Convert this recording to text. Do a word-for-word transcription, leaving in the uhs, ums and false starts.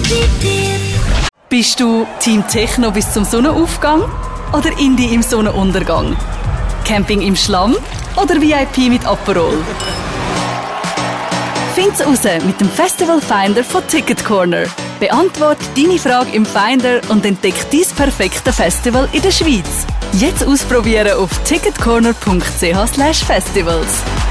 Bist du Team Techno bis zum Sonnenaufgang oder Indie im Sonnenuntergang? Camping im Schlamm oder V I P mit Aperol? Find's raus mit dem Festival Finder von Ticket Corner. Beantworte deine Frage im Finder und entdeck dein perfekte Festival in der Schweiz. Jetzt ausprobieren auf ticketcorner punkt c h slash festivals.